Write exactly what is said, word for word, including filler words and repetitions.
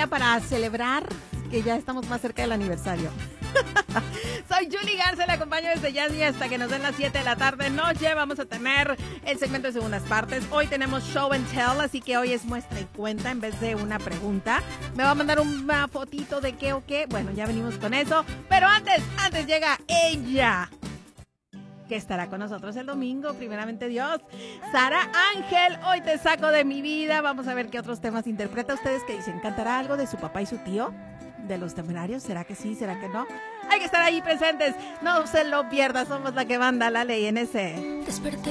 día para celebrar que ya estamos más cerca del aniversario. Soy Julie Garza, le acompaño desde ya hasta que nos den las siete de la tarde noche. Vamos a tener el segmento de segundas partes. Hoy tenemos show and tell, así que hoy es muestra y cuenta en vez de una pregunta. Me va a mandar una fotito de qué o qué. Bueno, ya venimos con eso. Pero antes, antes llega ella, que estará con nosotros el domingo, primeramente Dios. Sara Ángel, hoy te saco de mi vida. Vamos a ver qué otros temas interpreta. Ustedes que dicen, ¿cantará algo de su papá y su tío? ¿De los Temerarios? ¿Será que sí? ¿Será que no? Hay que estar ahí presentes. No se lo pierda. Somos la que manda la ley en ese. Desperté